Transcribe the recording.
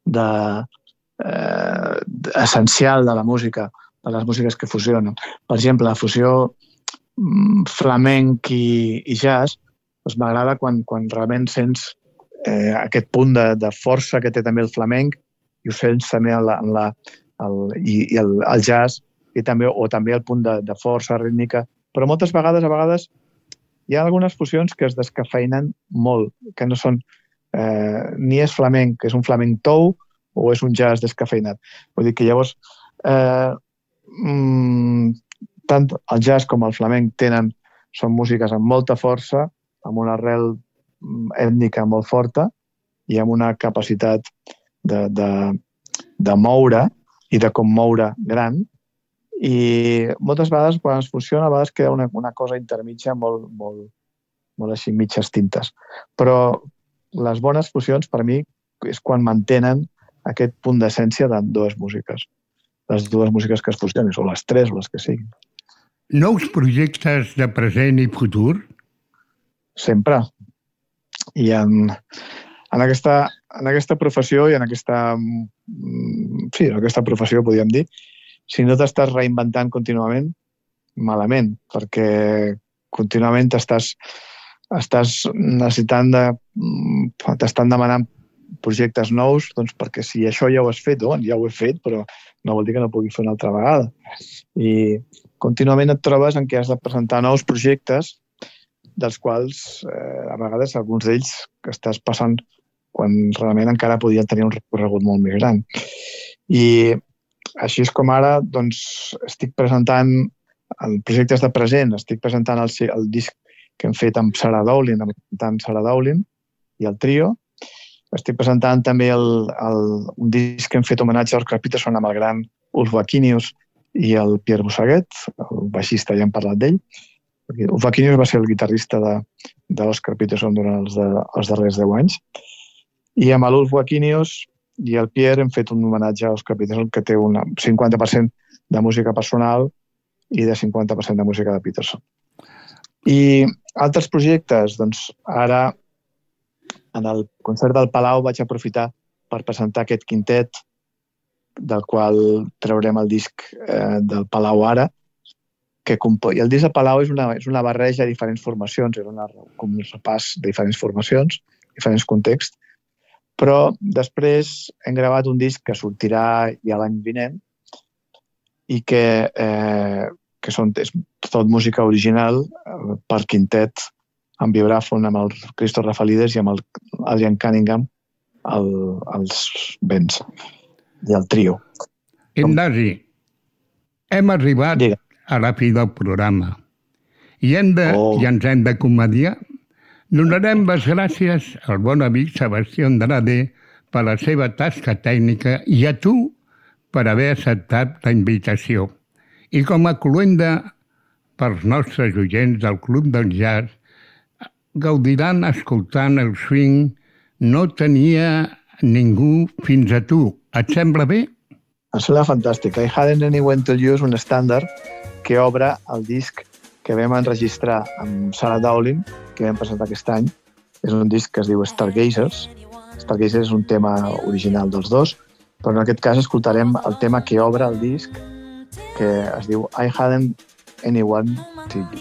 essencial de la música, de les músiques que fusionen. Per exemple, la fusió flamenc i jazz, doncs m'agrada quan realment sents aquest punt de força que té també el flamenc i ho sents també el jazz o també el punt de força rítmica. Però moltes vegades, hi ha algunes fusions que es descafeïnen molt, que no són ni és flamenc, que és un flamenc tou, o és un jazz descafeïnat. Vull dir que llavors tant el jazz com el flamenc són músiques amb molta força, amb una arrel ètnica molt forta i amb una capacitat de moure i de commoure gran. I moltes vegades, quan es fusiona, a vegades queda una cosa intermitja molt així, mitges tintes. Però les bones fusions, per mi, és quan mantenen aquest punt d'essència de dues músiques. Les dues músiques que es fusionen, o les tres, o les que siguin. Nous projectes de present i futur? Sempre. I en aquesta professió i en aquesta professió, podríem dir, si no t'estàs reinventant contínuament, malament, perquè contínuament t'estàs necessitant t'estan demanant projectes nous, doncs perquè si això ja ho has fet, ja ho he fet, però no vol dir que no pugui fer una altra vegada. I contínuament et trobes en què has de presentar nous projectes, dels quals a vegades alguns d'ells que estàs passant quan realment encara podien tenir un recorregut molt més gran. I així és com ara doncs, estic presentant projectes de present, estic presentant el disc que hem fet amb Sarah Dowling, amb Sarah Dowling i el trio. Estic presentant també un disc que hem fet homenatge a Oscar Peterson amb el gran Ulf Wachinius i el Pierre Boussaguet, el baixista, ja hem parlat d'ell. Ulf Wachinius va ser el guitarrista de l'Oscar Peterson durant els darrers 10 anys. I amb l'Ulf Wachinius i el Pierre hem fet un homenatge a Oscar Peterson que té un 50% de música personal i de 50% de música de Peterson. I altres projectes, doncs ara en el concert del Palau vaig aprofitar per presentar aquest quintet del qual traurem el disc del Palau ara. I el disc del Palau és una barreja de diferents formacions, era com un repàs de diferents formacions, diferents contexts, però després hem gravat un disc que sortirà ja l'any vinent i que és tot música original per quintet amb vibràfon, amb el Christoph Raffalides i amb el Adrian Cunningham als vents i el trio. Ignasi, hem arribat a la fi del programa i ens hem d'acomodiar. Donarem les gràcies al bon amic Sebastià Andrade per la seva tasca tècnica i a tu per haver acceptat la invitació. I com a cloenda pels nostres oients del Club del Jazz, gaudiran escoltant el swing No tenia ningú fins a tu. Et sembla bé? Em sembla fantàstic. I Hadn't Anyone to You és un estàndard que obre el disc que vam enregistrar amb Sarah Dowling, que vam presentar aquest any. És un disc que es diu Stargazers. Stargazers és un tema original dels dos, però en aquest cas escoltarem el tema que obre el disc, que es diu I Hadn't Anyone to You.